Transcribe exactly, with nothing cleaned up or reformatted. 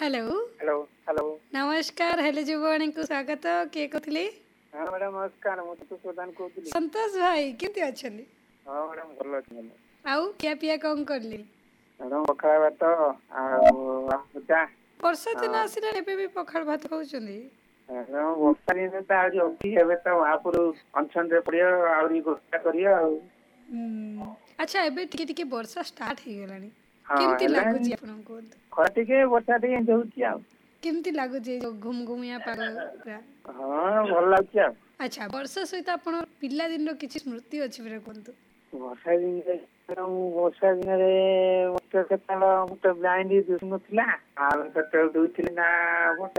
Hello hello hello नमस्कार hello जुवाणी को स्वागत किए कहते हाँ मैडम नमस्कार ମୁଁ ସନ୍ତୋଷ ପ୍ରଧାନ କହୁଥିଲି। संतोष भाई केमती अच्छा ହଁ ମ୍ୟାଡ଼ାମ ଭଲ ଅଛି ଭଲ। आउ क्या पिया कौन करली ମ୍ୟାଡ଼ାମ ପଖାଳ ଭାତ ଆଉ ଭଜା। ବର୍ଷା ଦିନ ଆସିଲା ଏବେ ବି ପଖାଳ ଭାତ ଖାଉଛନ୍ତି। ମ୍ୟାଡ଼ାମ ବର୍ଷା ଦିନ ତ ଆହୁରି ଅଛି ଏବେ ତ ମହାପୁରୁ ଅଣସନରେ ପଡ଼ିବ ଆହୁରି ଘୋଷା କରିବ ଆଉ। ହୁଁ ଆଚ୍ଛା ଏବେ ଟିକେ ଟିକେ ବର୍ଷା ଷ୍ଟାର୍ଟ ହେଇଗଲାଣି ହଁ କେମତି ହେଲାଣି ଲାଗୁଛି ଆପଣଙ୍କୁ କୁହନ୍ତୁ ଖରା ଟିକେ ବର୍ଷା ଟିକେ ଏମିତି ହଉଛି ଆଉ। କେମତି ଲାଗୁଛି ଯୋଉ ଘୁମଘୁମିଆ ପାଗ ପୁରା ହଁ ଭଲ ଲାଗୁଛି ଆଉ। ଆଚ୍ଛା ବର୍ଷା ସହିତ ଆପଣ ପିଲାଦିନର କିଛି ସ୍ମୃତି ଅଛି ପରା କୁହନ୍ତୁ। ବର୍ଷା ଦିନରେ ମୁଁ ବର୍ଷା ଦିନରେ ମତେ କେତେବେଳେ ମତେ ବ୍ଲାଇଣ୍ଡ ଦିଶୁନଥିଲା ଆଉ ସେତେବେଳେ ଦଉଥିଲି ନା